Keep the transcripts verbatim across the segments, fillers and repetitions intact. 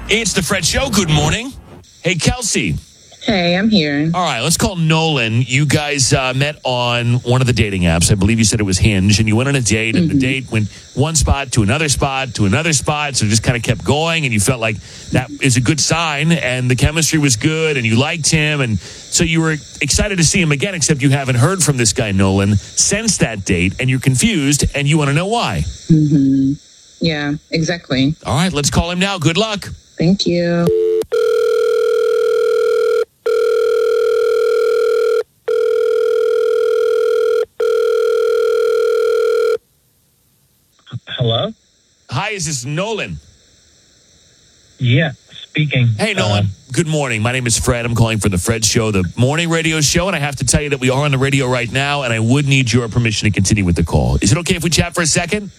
It's the Fred Show. Good morning. Hey, Kelsey. Hey, I'm here. All right, let's call Nolan. You guys uh, met on one of the dating apps. I believe you said it was Hinge, and you went on a date, and mm-hmm. the date went one spot to another spot to another spot, so it just kind of kept going, and you felt like that is a good sign, and the chemistry was good, and you liked him, and so you were excited to see him again, except you haven't heard from this guy, Nolan, since that date, and you're confused, and you want to know why. Mm-hmm. Yeah, exactly. All right, let's call him now. Good luck. Thank you. Hello? Hi, is this Nolan? Yeah, speaking. Hey, Nolan. Uh, Good morning. My name is Fred. I'm calling from the Fred Show, the morning radio show, and I have to tell you that we are on the radio right now, and I would need your permission to continue with the call. Is it okay if we chat for a second?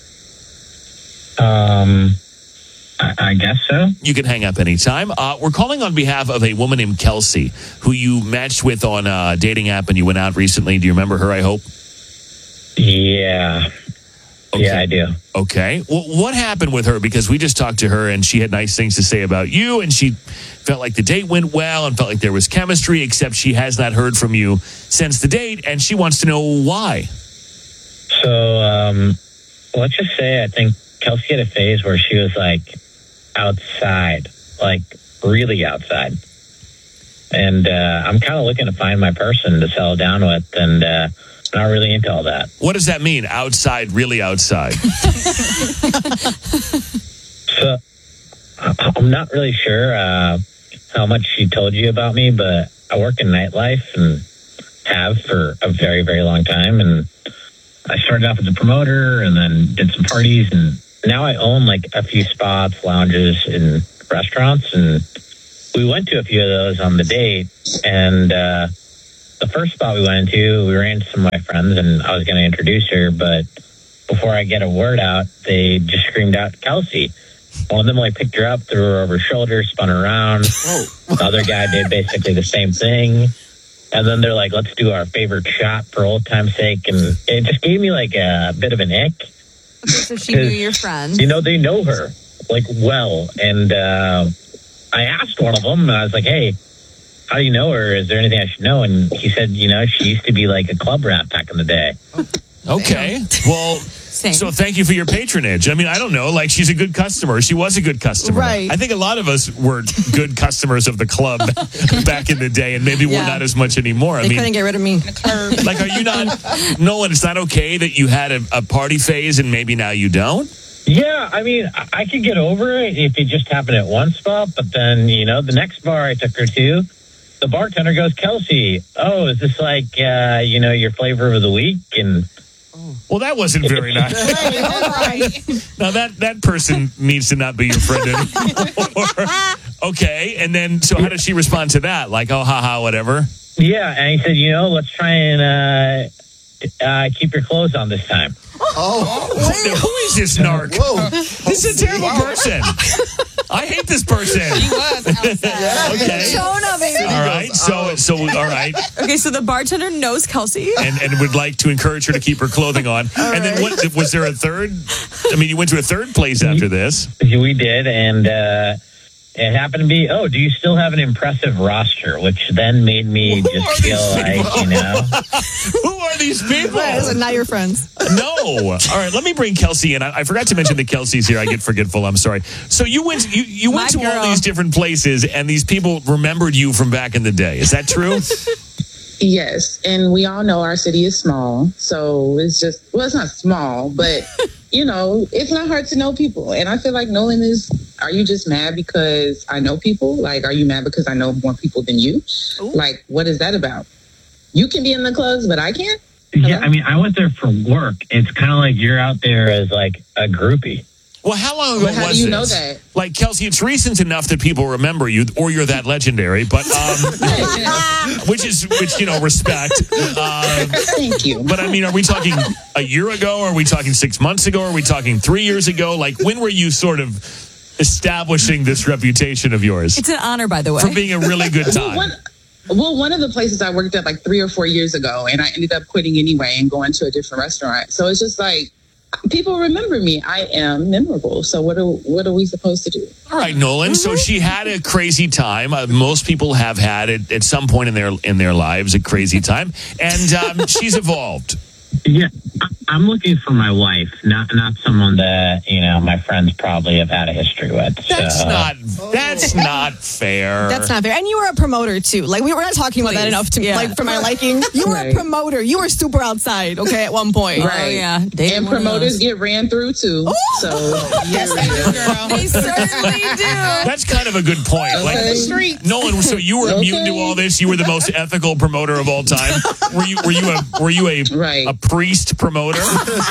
Um, I, I guess so. You can hang up anytime. Uh, we're calling on behalf of a woman named Kelsey, who you matched with on a dating app, and you went out recently. Do you remember her, I hope? Yeah. Okay. Yeah, I do. Okay. Well, what happened with her? Because we just talked to her and she had nice things to say about you, and she felt like the date went well and felt like there was chemistry, except she has not heard from you since the date, and she wants to know why. So, um, let's just say I think Kelsey had a phase where she was like outside, like really outside. And uh, I'm kind of looking to find my person to settle down with, and uh, not really into all that. What does that mean? Outside, really outside? So, I'm not really sure uh, how much she told you about me, but I work in nightlife and have for a very, very long time. And I started off as a promoter and then did some parties. And now I own like a few spots, lounges, and restaurants. And we went to a few of those on the date. And, uh, the first spot we went into, we ran into some of my friends, and I was going to introduce her, but before I get a word out, they just screamed out, Kelsey. One of them like picked her up, threw her over her shoulder, spun her around. The other guy did basically the same thing. And then they're like, let's do our favorite shot for old time's sake. And it just gave me like a bit of an ick. Okay, so she knew your friend. You know, they know her like well. And uh, I asked one of them, and I was like, hey, how do you know her? Is there anything I should know? And he said, you know, she used to be like a club rat back in the day. Okay. Well, Same. so thank you for your patronage. I mean, I don't know. Like, she's a good customer. She was a good customer. Right. I think a lot of us were good customers of the club back in the day, and maybe Yeah. we're not as much anymore. They I mean, couldn't get rid of me. like, are you not, Nolan, it's not okay that you had a, a party phase and maybe now you don't? Yeah, I mean, I, I could get over it if it just happened at one spot, but then, you know, the next bar I took her to, the bartender goes, Kelsey, oh, is this like, uh, you know, your flavor of the week? And well, that wasn't very nice. Now, that, that person needs to not be your friend anymore. Okay, and then, so how does she respond to that? Like, oh, haha, whatever? yeah, and he said, you know, let's try and uh, uh, keep your clothes on this time. Oh, Who is this narc? whoa. This is a terrible person. I hate this person. He was outside. Okay. Jonah, baby. All right. So, so all right, Okay, so the bartender knows Kelsey. and and would like to encourage her to keep her clothing on. And then, what was there a third? I mean, you went to a third place after this. We did, and uh, it happened to be, oh, do you still have an impressive roster? Which then made me Who just are feel these like, people? you know. Who are these people? Those are not your friends. No. All right, let me bring Kelsey in. I, I forgot to mention that Kelsey's here. I get forgetful. I'm sorry. So you went you, you went My to all girl. these different places, and these people remembered you from back in the day. Is that true? Yes, and we all know our city is small, so it's just, well, it's not small, but, you know, it's not hard to know people. And I feel like Nolan is, are you just mad because I know people? Like, are you mad because I know more people than you? Ooh. Like, what is that about? You can be in the clubs, but I can't? Yeah, I mean, I went there for work. It's kind of like you're out there as like a groupie. Well, how long ago But how was do you this? know that? Like, Kelsey, it's recent enough that people remember you, or you're that legendary. But um, which is which, you know, respect. Uh, Thank you. but I mean, are we talking a year ago? Are we talking six months ago? Are we talking three years ago? Like, when were you sort of establishing this reputation of yours It's an honor, by the way. for being a really good time? One, well, one of the places I worked at like three or four years ago, and I ended up quitting anyway and going to a different restaurant. So it's just like, people remember me. I am memorable. So what are what are we supposed to do? All right, Nolan. So she had a crazy time. Uh, most people have had it at some point in their in their lives, a crazy time, and um, she's evolved. Yeah, I- I'm looking for my wife, not not someone that you know my friends probably have had a history with. That's so. not. That's not fair. That's not fair. And you were a promoter too. Like we were not talking about that Please. enough to Yeah. like for my liking. You were Right. a promoter. You were super outside. Okay, at one point. Right. Oh, yeah. Dated And one of promoters those. get ran through too. So Yes, they do, girl. They certainly do. That's kind of a good point. Okay. Like Nolan, so you were immune to Okay. all this. You were the most ethical promoter of all time. Were you? Were you a? Were you a? Right. A priest promoter?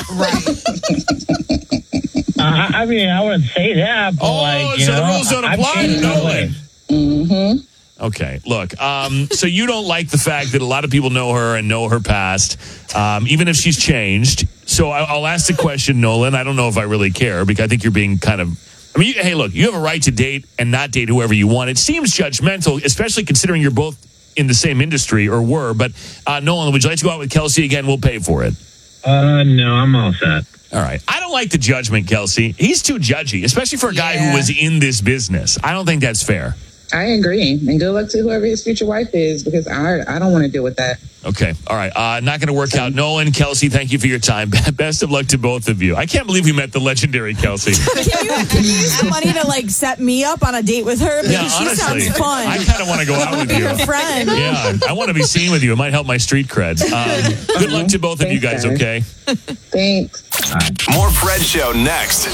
Uh, I I mean, I wouldn't say that, but Oh, like, you so the know, rules don't I've apply to changed my Nolan. ways. Mm-hmm. Okay, look. Um, so you don't like the fact that a lot of people know her and know her past, um, even if she's changed. So I, I'll ask the question, Nolan. I don't know if I really care because I think you're being kind of. I mean, you, hey, look, you have a right to date and not date whoever you want. It seems judgmental, especially considering you're both in the same industry or were. But uh, Nolan, would you like to go out with Kelsey again? We'll pay for it. Uh, no, I'm all set. All right. I don't like the judgment, Kelsey. He's too judgy, especially for a guy Yeah. who was in this business. I don't think that's fair. I agree. And good luck to whoever his future wife is, because I I don't want to deal with that. Okay. All right. Uh, not going to work out. Nolan, Kelsey, thank you for your time. Best of luck to both of you. I can't believe we met the legendary Kelsey. Can you, can you use the money to like set me up on a date with her? Because Yeah, she honestly, sounds fun. I kind of want to go out with Be you. her friend. Yeah, I want to be seen with you. It might help my street cred. Um, good luck to both of you guys, Thanks, okay? Thanks. More Fred Show next.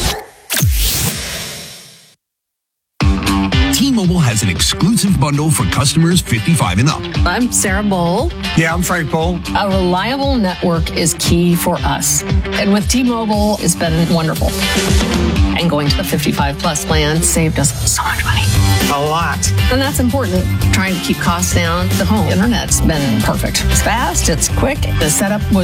T-Mobile has an exclusive bundle for customers fifty-five and up. I'm Sarah Bowl. Yeah, I'm Frank Bowl. A reliable network is key for us. And with T-Mobile, it's been wonderful. And going to the fifty-five plus plan saved us so much money. A lot. And that's important. Trying to keep costs down. The home internet's been perfect. It's fast, it's quick. The setup was